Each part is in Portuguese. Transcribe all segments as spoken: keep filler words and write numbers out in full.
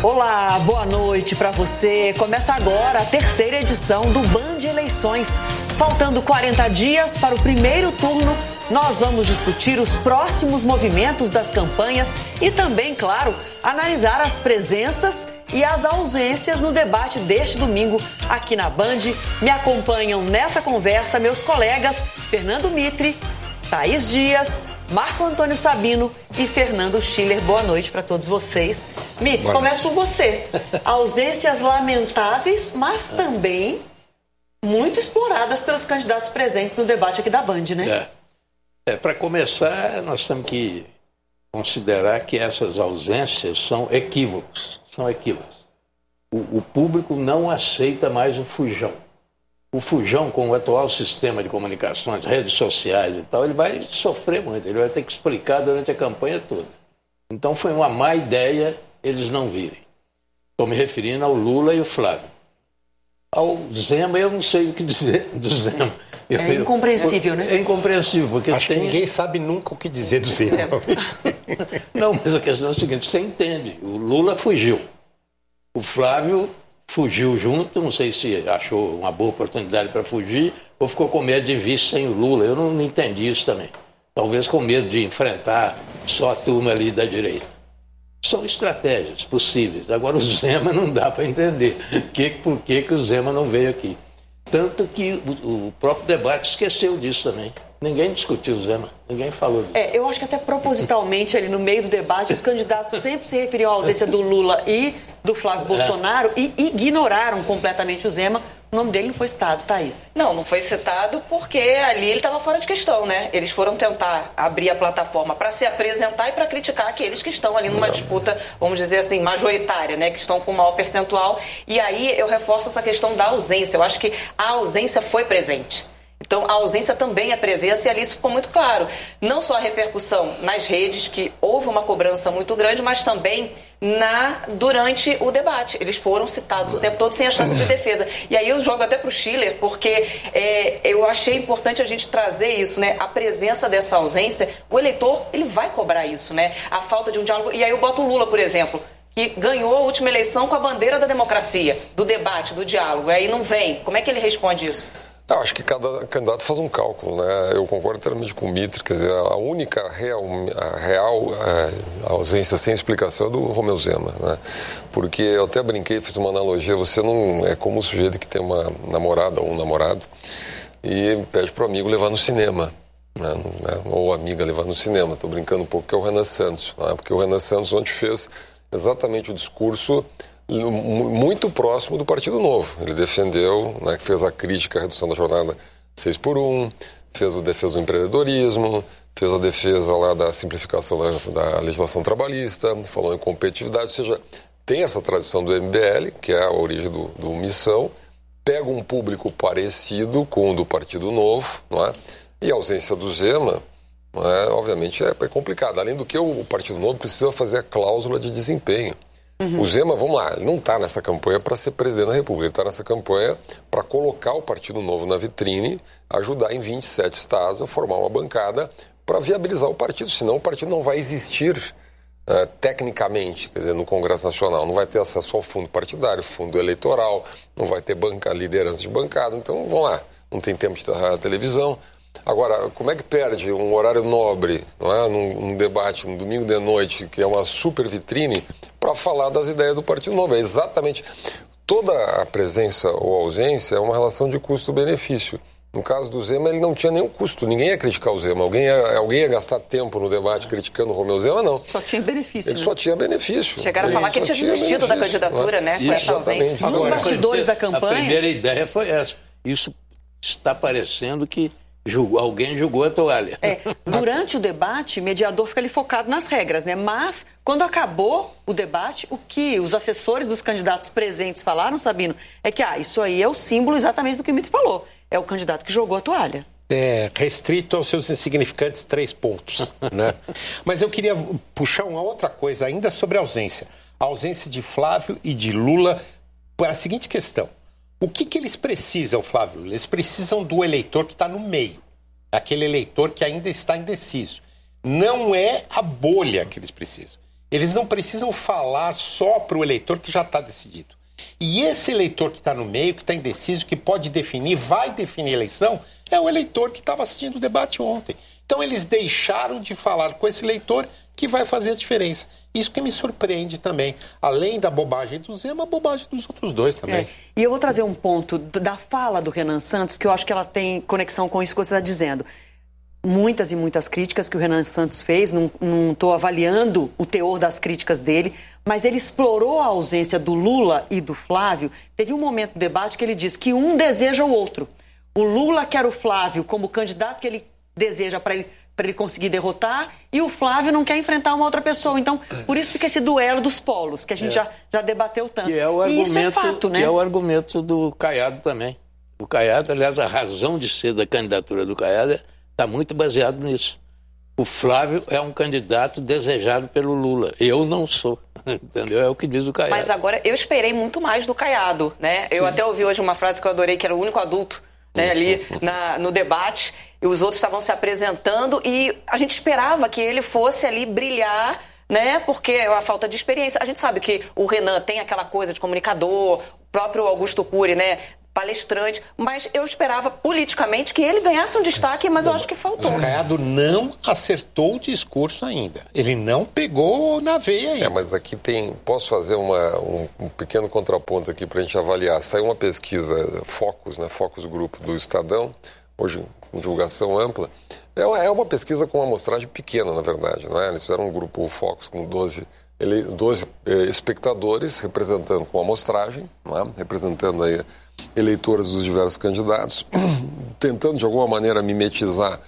Olá, boa noite para você. Começa agora a terceira edição do Band Eleições. Faltando quarenta dias para o primeiro turno, nós vamos discutir os próximos movimentos das campanhas e também, claro, analisar as presenças e as ausências no debate deste domingo aqui na Band. Me acompanham nessa conversa meus colegas Fernando Mitre, Thaís Dias, Marco Antônio Sabino e Fernando Schiller. Boa noite para todos vocês. Mitre, começo por você. Ausências lamentáveis, mas também muito exploradas pelos candidatos presentes no debate aqui da Band, né? É, é para começar, nós temos que considerar que essas ausências são equívocos. São equívocos. O, o público não aceita mais o fujão. O fujão, com o atual sistema de comunicações, redes sociais e tal, ele vai sofrer muito, ele vai ter que explicar durante a campanha toda. Então foi uma má ideia eles não virem. Estou me referindo ao Lula e o Flávio. Ao Zema, eu não sei o que dizer do Zema. Eu, é incompreensível, eu, né? É incompreensível, porque Acho tem... que ninguém sabe nunca o que dizer do Zema. Não, mas a questão é a seguinte, você entende, o Lula fugiu. O Flávio fugiu junto, não sei se achou uma boa oportunidade para fugir ou ficou com medo de vir sem o Lula. Eu não, não entendi isso também. Talvez com medo de enfrentar só a turma ali da direita. São estratégias possíveis. Agora o Zema não dá para entender que, por que, que o Zema não veio aqui. Tanto que o, o próprio debate esqueceu disso também. Ninguém discutiu o Zema, ninguém falou disso. É, eu acho que até propositalmente ali no meio do debate os candidatos sempre se referiam à ausência do Lula e do Flávio Bolsonaro é. e ignoraram completamente o Zema. O nome dele não foi citado, Thaís. Não, não foi citado porque ali ele estava fora de questão, né? Eles foram tentar abrir a plataforma para se apresentar e para criticar aqueles que estão ali numa não. disputa, vamos dizer assim, majoritária, né? Que estão com o maior percentual. E aí eu reforço essa questão da ausência. Eu acho que a ausência foi presente. Então, a ausência também é presença e ali isso ficou muito claro. Não só a repercussão nas redes, que houve uma cobrança muito grande, mas também na, durante o debate. Eles foram citados o tempo todo sem a chance de defesa. E aí eu jogo até para o Schiller, porque é, eu achei importante a gente trazer isso, né? A presença dessa ausência, o eleitor, ele vai cobrar isso, né? A falta de um diálogo. E aí eu boto o Lula, por exemplo, que ganhou a última eleição com a bandeira da democracia, do debate, do diálogo. E aí não vem. Como é que ele responde isso? Eu acho que cada candidato faz um cálculo, né? Eu concordo inteiramente com o Mitre, quer dizer, a única real, a real a ausência sem explicação é do Romeu Zema, né? Porque eu até brinquei, fiz uma analogia, você não é como o sujeito que tem uma namorada ou um namorado e pede para o amigo levar no cinema, né? Ou a amiga levar no cinema. Estou brincando um pouco que é o Renan Santos, né? Porque o Renan Santos ontem fez exatamente o discurso muito próximo do Partido Novo. Ele defendeu, né, que fez a crítica à redução da jornada seis por um, fez a defesa do empreendedorismo, fez a defesa lá da simplificação da, da legislação trabalhista, falou em competitividade, ou seja, tem essa tradição do M B L, que é a origem do, do Missão, pega um público parecido com o do Partido Novo, não é? E a ausência do Zema, não é, obviamente, é, é complicada. Além do que, o, o Partido Novo precisa fazer a cláusula de desempenho. Uhum. O Zema, vamos lá, ele não está nessa campanha para ser presidente da República, ele está nessa campanha para colocar o Partido Novo na vitrine, ajudar em vinte e sete estados a formar uma bancada para viabilizar o partido, senão o partido não vai existir uh, tecnicamente, quer dizer, no Congresso Nacional, não vai ter acesso ao fundo partidário, fundo eleitoral, não vai ter banca, liderança de bancada, então vamos lá, não tem tempo de ter televisão. Agora, como é que perde um horário nobre, não é? num, num debate, no domingo de noite, que é uma super vitrine, para falar das ideias do Partido Novo? É exatamente. Toda a presença ou ausência é uma relação de custo-benefício. No caso do Zema, ele não tinha nenhum custo. Ninguém ia criticar o Zema. Alguém ia, alguém ia gastar tempo no debate criticando o Romeu Zema, não. Só tinha benefício. Ele né? só tinha benefício. Chegaram a falar que ele tinha desistido da candidatura, né? Com essa ausência. Nos bastidores da campanha. A primeira ideia foi essa. Isso está parecendo que Julgou, alguém jogou a toalha. É, durante o debate, o mediador fica ali focado nas regras, né? Mas, quando acabou o debate, o que os assessores dos candidatos presentes falaram, Sabino, é que ah, isso aí é o símbolo exatamente do que o Mitre falou. É o candidato que jogou a toalha. É, restrito aos seus insignificantes três pontos, né? Mas eu queria puxar uma outra coisa ainda sobre a ausência. A ausência de Flávio e de Lula para a seguinte questão. O que, que eles precisam, Flávio? Eles precisam do eleitor que está no meio. Aquele eleitor que ainda está indeciso. Não é a bolha que eles precisam. Eles não precisam falar só para o eleitor que já está decidido. E esse eleitor que está no meio, que está indeciso, que pode definir, vai definir a eleição, é o eleitor que estava assistindo o debate ontem. Então eles deixaram de falar com esse eleitor que vai fazer a diferença. Isso que me surpreende também. Além da bobagem do Zema, a bobagem dos outros dois também. É. E eu vou trazer um ponto da fala do Renan Santos, porque eu acho que ela tem conexão com isso que você está dizendo. Muitas e muitas críticas que o Renan Santos fez, não estou avaliando o teor das críticas dele, mas ele explorou a ausência do Lula e do Flávio. Teve um momento do debate que ele disse que um deseja o outro. O Lula quer o Flávio como candidato que ele deseja para ele, para ele conseguir derrotar, e o Flávio não quer enfrentar uma outra pessoa. Então, por isso fica esse duelo dos polos, que a gente é. já, já debateu tanto. Que é o argumento, e isso é fato, né? Que é o argumento do Caiado também. O Caiado, aliás, a razão de ser da candidatura do Caiado está muito baseado nisso. O Flávio é um candidato desejado pelo Lula. Eu não sou, entendeu? É o que diz o Caiado. Mas agora, eu esperei muito mais do Caiado, né? Eu Sim. até ouvi hoje uma frase que eu adorei, que era o único adulto, né, ali na, no debate, e os outros estavam se apresentando, e a gente esperava que ele fosse ali brilhar, né? Porque a falta de experiência. A gente sabe que o Renan tem aquela coisa de comunicador, o próprio Augusto Cury, né? Palestrante, mas eu esperava politicamente que ele ganhasse um destaque, mas eu acho que faltou. O Caiado não acertou o discurso ainda. Ele não pegou na veia ainda. É, mas aqui tem... Posso fazer uma, um, um pequeno contraponto aqui para a gente avaliar. Saiu uma pesquisa Focus, né? Focus Grupo do Estadão, hoje com divulgação ampla. É uma, é uma pesquisa com uma amostragem pequena, na verdade, não é? Eles fizeram um grupo Focus com doze, ele, doze eh, espectadores representando com amostragem, não é? Representando aí eleitores dos diversos candidatos, tentando de alguma maneira mimetizar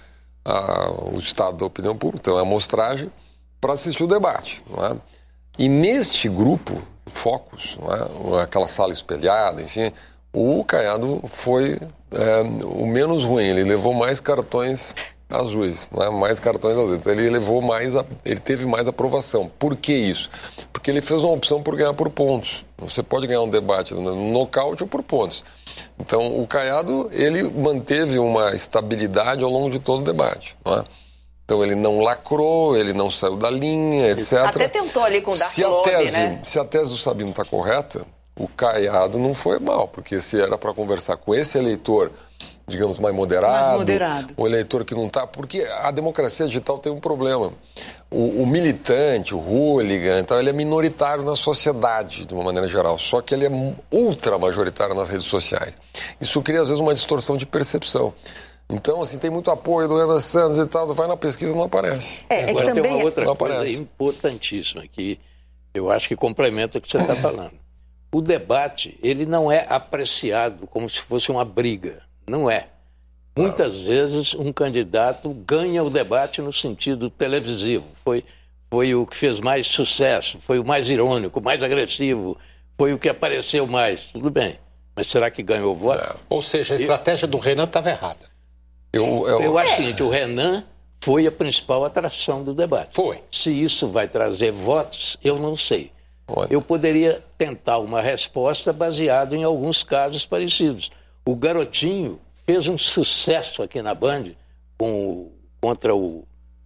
a, o estado da opinião pública, então a amostragem, para assistir o debate. Não é? E neste grupo, Focus, não é? Aquela sala espelhada, enfim, o Caiado foi é, o menos ruim, ele levou mais cartões azuis, né? mais cartões azuis, então ele levou mais, a, ele teve mais aprovação. Por que isso? Porque ele fez uma opção por ganhar por pontos. Você pode ganhar um debate no nocaute ou por pontos. Então o Caiado, ele manteve uma estabilidade ao longo de todo o debate, não é? Então ele não lacrou, ele não saiu da linha, etcétera. Até tentou ali com o Dark se a Lobby, tese, né? Se a tese do Sabino está correta, o Caiado não foi mal, porque se era para conversar com esse eleitor, digamos, mais moderado, mais moderado, o eleitor que não está... Porque a democracia digital tem um problema. O, o militante, o hooligan, então, ele é minoritário na sociedade, de uma maneira geral, só que ele é ultra majoritário nas redes sociais. Isso cria, às vezes, uma distorção de percepção. Então, assim, tem muito apoio do Renan Santos e tal, vai na pesquisa não aparece. É, Agora também tem uma outra não coisa aparece. importantíssima que eu acho que complementa o que você está falando. O debate, ele não é apreciado como se fosse uma briga. Não é. Muitas vezes um candidato ganha o debate no sentido televisivo. Foi, foi o que fez mais sucesso, foi o mais irônico, o mais agressivo, foi o que apareceu mais. Tudo bem. Mas será que ganhou o voto? Não. Ou seja, a estratégia do Renan estava errada. Eu, eu, eu acho o seguinte, o Renan foi a principal atração do debate. Foi. Se isso vai trazer votos, eu não sei. Eu poderia tentar uma resposta baseada em alguns casos parecidos. O Garotinho fez um sucesso aqui na Band com, contra o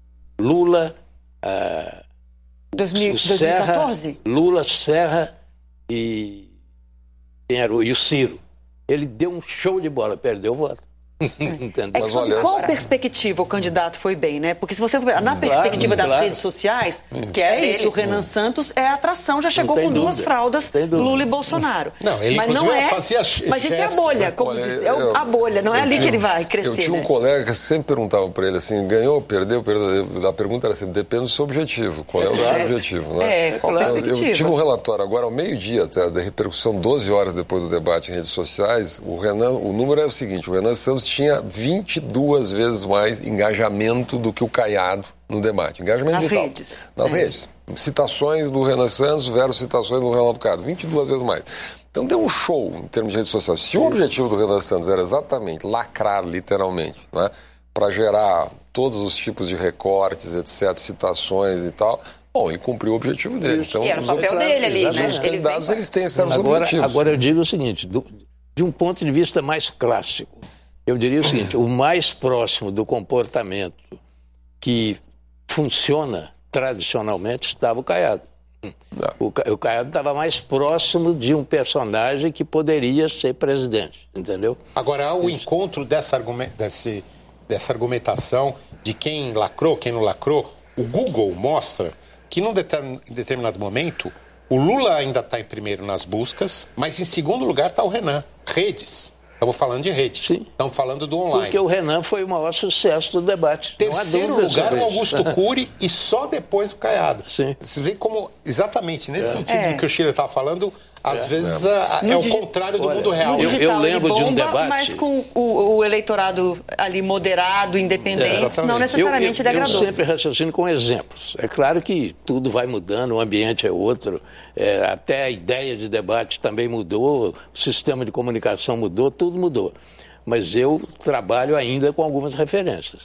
Lula, uh, dois mil, o Serra, dois mil e quatorze? Lula, Serra e, quem era, e o Ciro. Ele deu um show de bola, perdeu o voto. É que sob qual perspectiva o candidato foi bem, né? Porque se você for na perspectiva claro, das claro. redes sociais, que é isso, o Renan Santos é a atração, já chegou com dúvida, duas fraldas, Lula e Bolsonaro. Não, ele mas não é, fazia mas isso é a bolha, como Olha, disse, é eu, a bolha, não é ali tinha, que ele vai crescer. Eu tinha um né? colega que sempre perguntava para ele assim, ganhou, perdeu, perdeu. A pergunta era assim, depende do seu objetivo. Qual é, é o seu objetivo, né? É, qual é a perspectiva? Eu tive um relatório agora ao meio-dia, até, da repercussão, doze horas depois do debate em redes sociais. O Renan, o número é o seguinte, o Renan Santos tinha vinte e duas vezes mais engajamento do que o Caiado no debate. Engajamento Nas digital. redes. Nas é. redes. Citações do Renan Santos versus citações do Ronaldo Caiado. vinte e duas vezes mais. Então deu um show em termos de redes sociais. Se o objetivo do Renan Santos era exatamente lacrar, literalmente, né, para gerar todos os tipos de recortes, etcétera, citações e tal, bom, ele cumpriu o objetivo dele. Então, e era o papel dele ali, né? Os candidatos, eles têm certos agora, objetivos. Agora eu digo o seguinte, do, de um ponto de vista mais clássico, eu diria o seguinte, o mais próximo do comportamento que funciona tradicionalmente estava o Caiado. O, o Caiado estava mais próximo de um personagem que poderia ser presidente, entendeu? Agora, o encontro dessa, argument, desse, dessa argumentação de quem lacrou, quem não lacrou, o Google mostra que num determin, determinado momento o Lula ainda está em primeiro nas buscas, mas em segundo lugar está o Renan. Redes. Estamos falando de rede. Sim. Estamos falando do online. Porque o Renan foi o maior sucesso do debate. Terceiro lugar, o Augusto Cury e só depois o Caiado. Sim. Você vê como, exatamente nesse é. sentido é. que o Schiller estava falando, às é. vezes é, a, é o digi... contrário do Olha, mundo real. No digital, eu, eu lembro bomba, de um debate... Mas com o, o eleitorado ali moderado, independente, é, não necessariamente eu, eu, degradou. Eu sempre raciocino com exemplos. É claro que tudo vai mudando, o ambiente é outro, é, até a ideia de debate também mudou, o sistema de comunicação mudou, tudo mudou. Mas eu trabalho ainda com algumas referências.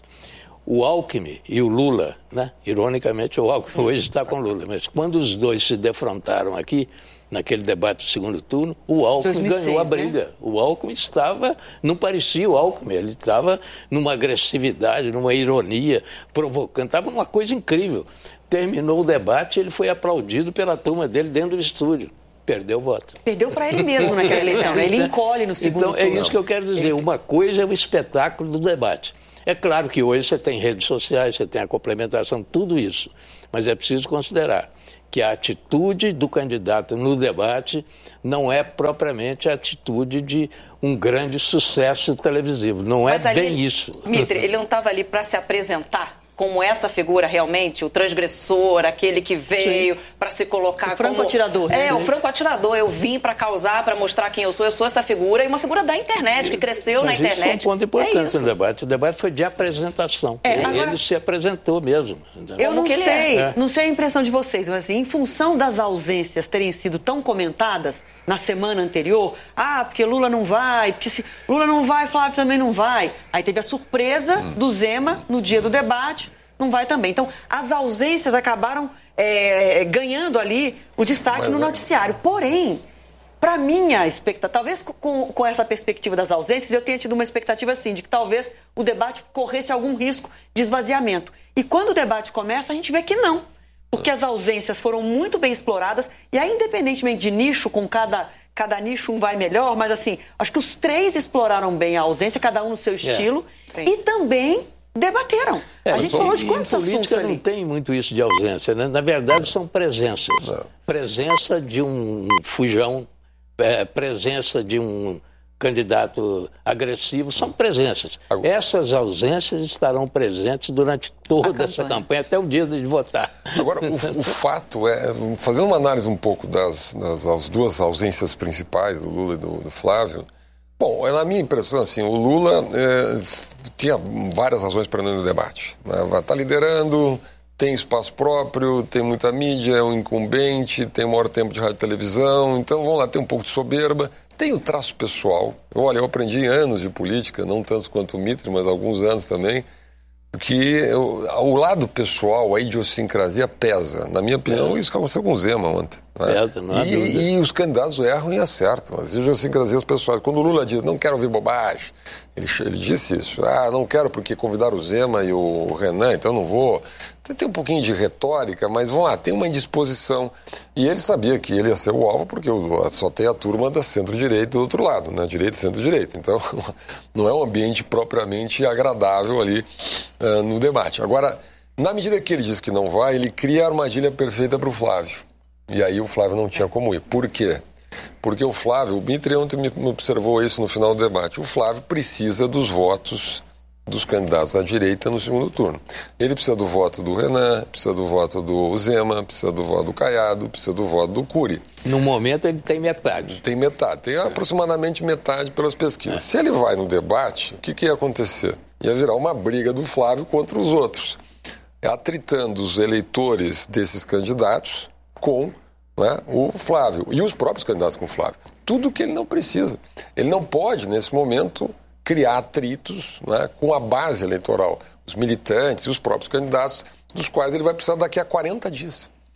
O Alckmin e o Lula, né? Ironicamente o Alckmin hoje está com o Lula, mas quando os dois se defrontaram aqui, naquele debate do segundo turno, o Alckmin dois mil e seis, ganhou a briga. Né? O Alckmin estava, não parecia o Alckmin, ele estava numa agressividade, numa ironia, provocando, estava numa coisa incrível. Terminou o debate, ele foi aplaudido pela turma dele dentro do estúdio. Perdeu o voto. Perdeu para ele mesmo naquela eleição, né? Ele encolhe no segundo Então, turno. é isso que eu quero dizer. Uma coisa é o espetáculo do debate. É claro que hoje você tem redes sociais, você tem a complementação, tudo isso. Mas é preciso considerar que a atitude do candidato no debate não é propriamente a atitude de um grande sucesso televisivo. Não é bem ali, isso. Mitre, ele não estava ali para se apresentar como essa figura realmente, o transgressor, aquele que veio para se colocar o franco como... atirador. É, né? o franco atirador. Eu vim para causar, para mostrar quem eu sou. Eu sou essa figura e uma figura da internet, que cresceu Mas na internet. Isso foi um ponto importante é no debate. O debate foi de apresentação. É, ele, agora... ele se apresentou mesmo. Entendeu? Eu não que ele sei, é. não sei a impressão de vocês, mas assim, em função das ausências terem sido tão comentadas na semana anterior, ah, porque Lula não vai, porque se Lula não vai, Flávio também não vai. Aí teve a surpresa hum. do Zema no dia do debate, não vai também. Então, as ausências acabaram é, ganhando ali o destaque Mas no é. noticiário. Porém, para minha expectativa, talvez com, com essa perspectiva das ausências, eu tenha tido uma expectativa assim, de que talvez o debate corresse algum risco de esvaziamento. E quando o debate começa, a gente vê que não. Porque as ausências foram muito bem exploradas, e aí, independentemente de nicho, com cada, cada nicho um vai melhor, mas assim, acho que os três exploraram bem a ausência, cada um no seu estilo, é. e também debateram. É, a gente falou de quantos assuntos ali? Política não tem muito isso de ausência, né? Na verdade, são presenças. Presença de um fujão, é, presença de um candidato agressivo, são presenças. Essas ausências estarão presentes durante toda essa campanha, até o dia de votar. Agora, o, o fato é, fazendo uma análise um pouco das, das, das duas ausências principais, do Lula e do, do Flávio, bom, na minha impressão, assim, o Lula é, tinha várias razões para não ir no debate. Né? Vai estar liderando, tem espaço próprio, tem muita mídia, é um incumbente, tem o maior tempo de rádio e televisão, então vamos lá, tem um pouco de soberba. Tem o traço pessoal. Olha, eu aprendi anos de política, não tantos quanto o Mitre, mas alguns anos também, que eu, o lado pessoal, a idiosincrasia pesa. Na minha opinião, é. isso que aconteceu com o Zema ontem. Né? É, não e, e os candidatos erram e acertam. As idiosincrasias pessoais. Quando o Lula diz, não quero ouvir bobagem, ele, ele disse isso. Ah, não quero porque convidaram o Zema e o Renan, então não vou. Tem um pouquinho de retórica, mas vamos lá, tem uma indisposição. E ele sabia que ele ia ser o alvo, porque só tem a turma da centro-direita do outro lado, né? Direita e centro-direita. Então, não é um ambiente propriamente agradável ali uh, no debate. Agora, na medida que ele diz que não vai, ele cria a armadilha perfeita para o Flávio. E aí o Flávio não tinha como ir. Por quê? Porque o Flávio, o Mitre ontem me observou isso no final do debate, o Flávio precisa dos votos dos candidatos da direita no segundo turno. Ele precisa do voto do Renan, precisa do voto do Zema, precisa do voto do Caiado, precisa do voto do Cury. No momento ele tem metade. Tem metade, tem aproximadamente metade pelas pesquisas. É. Se ele vai no debate, o que, que ia acontecer? Ia virar uma briga do Flávio contra os outros, atritando os eleitores desses candidatos com, né, o Flávio e os próprios candidatos com o Flávio. Tudo que ele não precisa. Ele não pode, nesse momento, criar atritos, né, com a base eleitoral, os militantes e os próprios candidatos, dos quais ele vai precisar daqui a quarenta dias.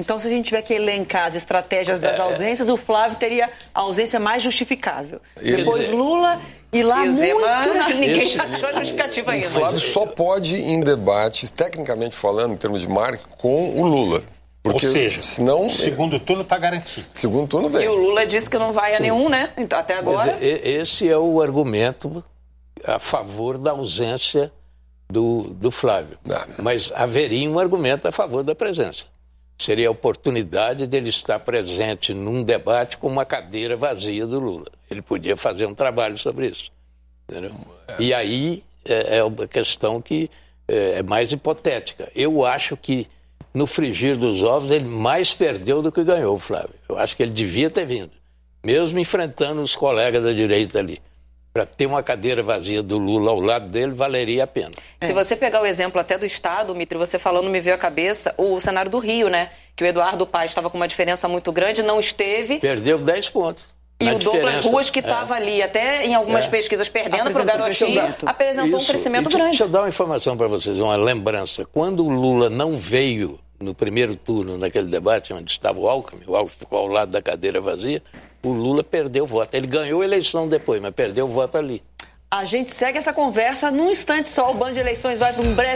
Então, se a gente tiver que elencar as estratégias das é, ausências, o Flávio teria a ausência mais justificável. Ele, Depois Lula e lá e o Zema, muito... ninguém esse, achou a justificativa ainda. O Flávio só pode ir em debates, tecnicamente falando, em termos de marketing, com o Lula. Porque, Ou seja, senão, o segundo turno está garantido. Segundo turno vem. E o Lula disse que não vai a nenhum, né? Então, até agora. Esse é o argumento a favor da ausência do, do Flávio. Não. Mas haveria um argumento a favor da presença. Seria a oportunidade dele estar presente num debate com uma cadeira vazia do Lula. Ele podia fazer um trabalho sobre isso. Entendeu? É. E aí é, é uma questão que é, é mais hipotética. Eu acho que no frigir dos ovos, ele mais perdeu do que ganhou, Flávio. Eu acho que ele devia ter vindo, mesmo enfrentando os colegas da direita ali. Para ter uma cadeira vazia do Lula ao lado dele, valeria a pena. É. Se você pegar o exemplo até do Estado, Mitri, você falando, me veio à cabeça o cenário do Rio, né? Que o Eduardo Paes estava com uma diferença muito grande, não esteve. Perdeu dez pontos. E o Douglas Ruas, que estava é. ali, até em algumas é. pesquisas, perdendo para o Garotinho, apresentou Isso. um crescimento e, grande. Deixa eu dar uma informação para vocês, uma lembrança. Quando o Lula não veio no primeiro turno, naquele debate onde estava o Alckmin, o Alckmin ficou ao lado da cadeira vazia, o Lula perdeu o voto. Ele ganhou a eleição depois, mas perdeu o voto ali. A gente segue essa conversa num instante só. O Band de Eleições vai para um breve